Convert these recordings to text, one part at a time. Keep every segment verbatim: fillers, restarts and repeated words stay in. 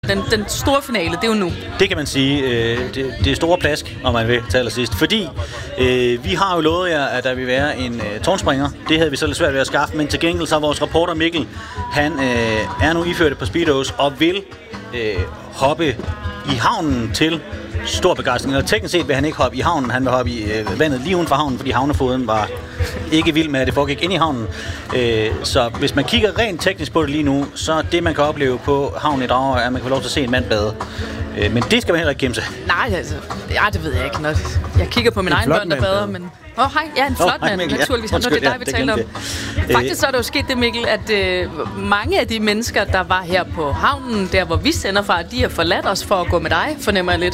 Den, den store finale, det er jo nu. Det kan man sige. Øh, det, det er store plask, om man vil til allersidst. Fordi øh, vi har jo lovet jer, at der vil være en øh, tårnspringer. Det havde vi så lidt svært ved at skaffe, men til gengæld så er vores reporter Mikkel, han øh, er nu iført på speedos og vil øh, hoppe i havnen til stor begejstring. Og teknisk set vil han ikke hoppe i havnen, han vil hoppe i øh, vandet lige uden for havnen, fordi havnefoden var ikke vild med, at det foregik ind i havnen. Øh, så hvis man kigger rent teknisk på det lige nu, så det, man kan opleve på havnen i Dragør, er, at man kan få lov til at se en mand bade. Øh, men det skal man heller ikke gemme sig. Nej, altså, ja, det ved jeg ikke. Når jeg kigger på min egen børn, der bader, men... Åh, oh, hej. Ja, en flot oh, mand, Mikkel, naturligvis. Ja. Undskyld, det er dig, vi ja, taler om. Faktisk så er det jo sket det, Mikkel, at øh, mange af de mennesker, der var her på havnen, der hvor vi sender fra, de har forladt os for at gå med dig, fornemmer jeg lidt.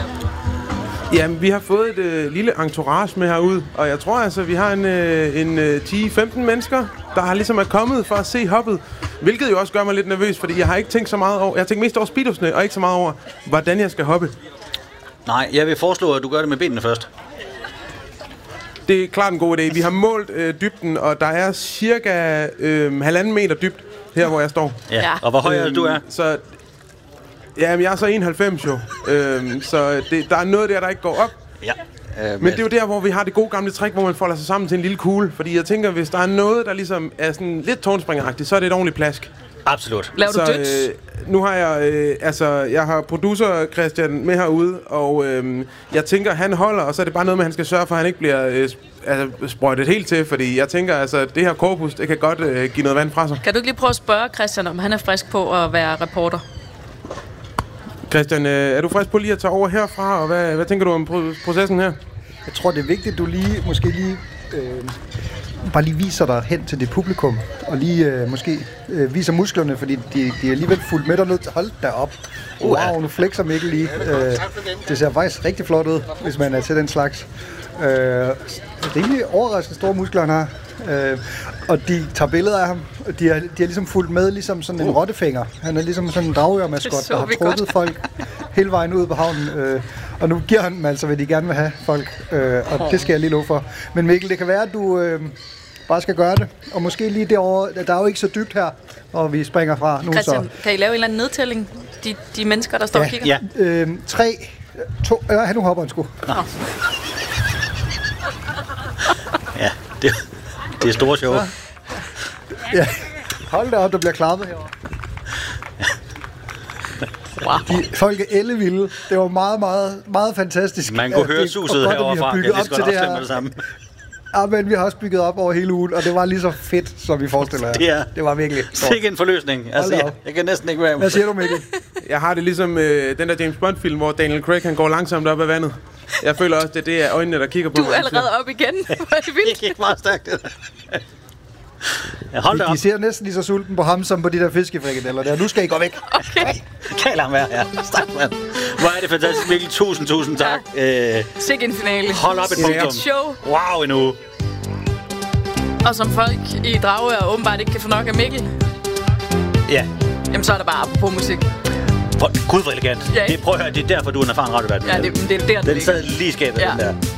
Jamen, vi har fået et øh, lille entourage med herude, og jeg tror altså, vi har en, øh, en øh, ti til femten mennesker, der har ligesom er kommet for at se hoppet. Hvilket jo også gør mig lidt nervøs, fordi jeg har ikke tænkt så meget over... Jeg har tænkt mest over speedosne, og ikke så meget over, hvordan jeg skal hoppe. Nej, jeg vil foreslå, at du gør det med benene først. Det er klart en god idé. Vi har målt øh, dybden, og der er cirka øh, halvanden meter dybt her, hvor jeg står. Ja, og hvor høj er det, du er? Så... Jamen, jeg er så enoghalvfems jo, øhm, så det, der er noget der, der ikke går op. Ja. Øh, men det er jo der, hvor vi har det gode gamle trick, hvor man folder sig sammen til en lille kugle. Fordi jeg tænker, hvis der er noget, der ligesom er sådan lidt tårnspringeragtigt, så er det et ordentligt plask. Absolut. Laver du så, døds? Øh, nu har jeg, øh, altså, jeg har producer Christian med herude, og øh, jeg tænker, han holder, og så er det bare noget med, at han skal sørge for, at han ikke bliver øh, altså, sprøjtet helt til. Fordi jeg tænker, altså, det her korpus, det kan godt øh, give noget vand fra sig. Kan du ikke lige prøve at spørge Christian, om han er frisk på at være reporter? Christian, er du frisk på lige at tage over herfra, og hvad, hvad tænker du om processen her? Jeg tror, det er vigtigt, at du lige, måske lige, øh, bare lige viser dig hen til dit publikum, og lige øh, måske øh, viser musklerne, fordi de, de er alligevel fuldt med dernede. Hold da op. Wow, nu flexer Mikkel lige. Øh, det ser faktisk rigtig flot ud, hvis man er til den slags. Øh, rimelig overraskende store muskler, han har. Øh, og de tager billeder af ham. De har, de har ligesom fulgt med, ligesom sådan en uh. rottefinger. Han er ligesom sådan en dragørmaskot, der har trukket godt. folk hele vejen ud på havnen. Øh, og nu giver han dem altså, hvad de gerne vil have folk. Øh, og det skal jeg lige love for. Men Mikkel, det kan være, at du øh, bare skal gøre det. Og måske lige derovre, der er jo ikke så dybt her, og vi springer fra nu. Christian, så. Kan I lave en eller anden nedtælling? De, de mennesker, der står ja. og kigger? Ja. Øh, tre, to, ja, nu hopper han sgu. Nå. Ja, det, det er store show. Ja. Hold da op, der bliver klappet herovre. Wow. De, folk er ellevilde. Det var meget, meget, meget fantastisk. Man kunne høre suset herovre fra. Jeg det skal også det samme. Ja, men vi har også bygget op over hele ugen, og det var lige så fedt, som vi forestiller jer. Det, er, det var virkelig. Sikke en forløsning. Altså, jeg, jeg kan næsten ikke være med. Hvad siger du, Mikkel? Jeg har det ligesom øh, den der James Bond-film, hvor Daniel Craig han går langsomt op ad vandet. Jeg føler også, at det er øjnene, der kigger på Du mig. er allerede op igen. Hvor er det vildt. Det gik meget stærkt, det der. Ja, hold da op. De ser næsten lige så sulten på ham, som på de der fiskefrikadeller der. Nu skal I gå væk. Okay. Kan ham være her. Start, mand. Hvor er det fantastisk, Mikkel. Tusind, tusind tak. Ja. Øh, Sikke en finale. hold op et punktum. Show. Wow, endnu. Og som folk i Dragør åbenbart ikke kan få nok af Mikkel, Ja. jamen så er der bare apropos musik. Gud, hvor elegant. Ja, det, prøv at høre, det er derfor, du er en erfaren radiovært. Ja, det, det er der, den sad lige i skabet, ja. den der.